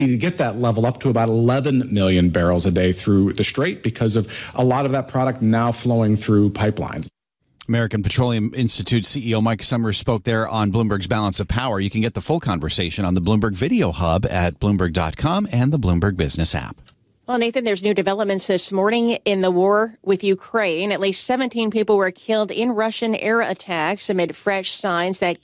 to get that level up to about 11 million barrels a day through the Strait because of a lot of that product now flowing through pipelines. American Petroleum Institute CEO Mike Summers spoke there on Bloomberg's Balance of Power. You can get the full conversation on the Bloomberg Video Hub at Bloomberg.com and the Bloomberg Business app. Well, Nathan, there's new developments this morning in the war with Ukraine. At least 17 people were killed in Russian air attacks amid fresh signs that